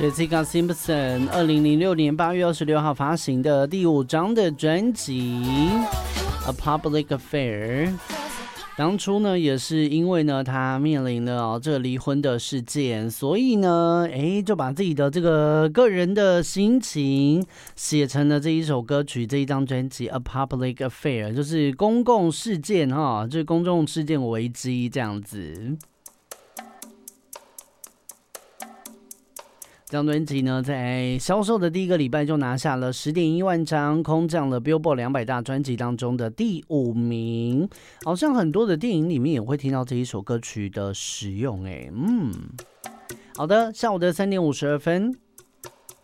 Jessica Simpson 2006年8月26号发行的第5张的专辑 A Public Affair。当初呢，也是因为呢，他面临了这离婚的事件，所以呢，就把自己的这个个人的心情写成了这一首歌曲，这一张专辑 A Public Affair， 就是公共事件哈，就是公众事件危机这样子。这张专辑呢，在销售的第一个礼拜就拿下了10.1万张，空降了 Billboard 200大专辑当中的第5名。好像很多的电影里面也会听到这一首歌曲的使用。好的，下午的3点52分。